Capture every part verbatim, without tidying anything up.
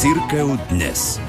Cirkev dnes.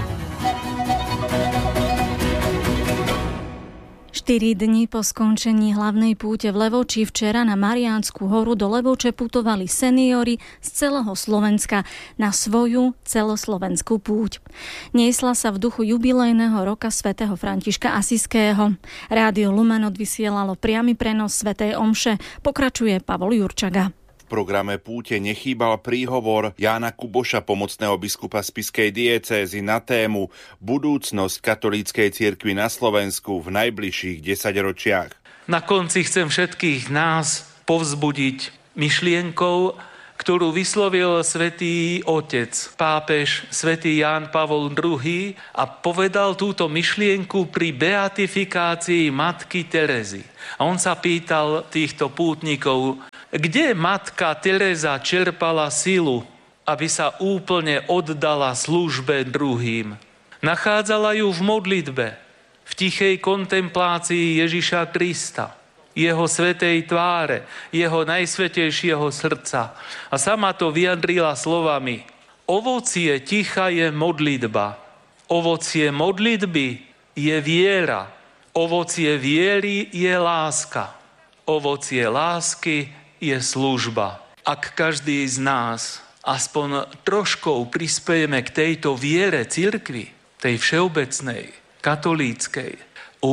Štyri dni po skončení hlavnej púte v Levoči včera na Mariánsku horu do Levoče putovali seniori z celého Slovenska na svoju celoslovenskú púť. Niesla sa v duchu jubilejného roka svätého Františka Asiského. Rádio Lumen odvysielalo priamy prenos svätej omše. Pokračuje Pavol Jurčaga. V programe púte nechýbal príhovor Jána Kuboša, pomocného biskupa spišskej diecézy, na tému Budúcnosť katolíckej cirkvi na Slovensku v najbližších desaťročiach. Na konci chcem všetkých nás povzbudiť myšlienkou, ktorú vyslovil svätý otec, pápež svätý Ján Pavol druhý, a povedal túto myšlienku pri beatifikácii matky Terezy. A on sa pýtal týchto pútnikov, kde matka Tereza čerpala silu, aby sa úplne oddala službe druhým? Nachádzala ju v modlitbe, v tichej kontemplácii Ježiša Krista, jeho svätej tváre, jeho najsvätejšieho srdca. A sama to vyjadrila slovami: ovocie ticha je modlitba, ovocie modlitby je viera, ovocie viery je láska, ovocie lásky je služba. Ak každý z nás aspoň troškou prispejeme k tejto viere cirkvi, tej všeobecnej, katolíckej,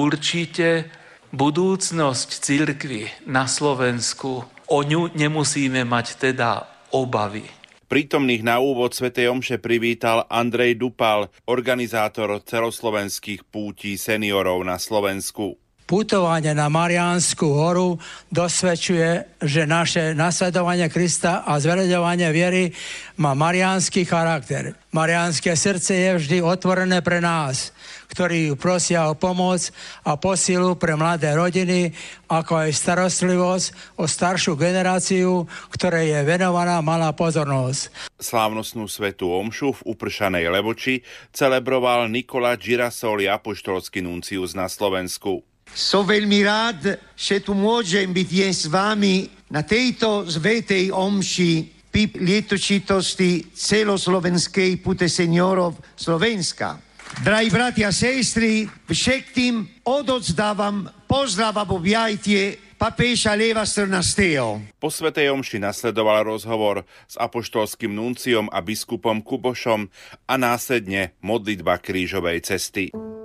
určite budúcnosť cirkvi na Slovensku, o ňu nemusíme mať teda obavy. Prítomných na úvod svätej omše privítal Andrej Dupal, organizátor celoslovenských pútí seniorov na Slovensku. Putovanie na Mariánsku horu dosvedčuje, že naše nasledovanie Krista a zveľaďovanie viery má mariánsky charakter. Mariánske srdce je vždy otvorené pre nás, ktorí prosia o pomoc a posilu pre mladé rodiny, ako aj starostlivosť o staršiu generáciu, ktorej je venovaná malá pozornosť. Slávnostnú svätú omšu v upršanej Levoči celebroval Nikola Girasoli, apoštolský nuncius na Slovensku. Som veľmi rád, že tu môžem byť dnes s vami na tejto svätej omši pri lietočitosti celoslovenskej púte seniorov Slovenska. Drahí bratia a sestry, všetkým odovzdávam pozdrav a objatie pápeža Leva štrnásteho. Po svätej omši nasledoval rozhovor s apoštolským nunciom a biskupom Kubošom a následne modlitba krížovej cesty.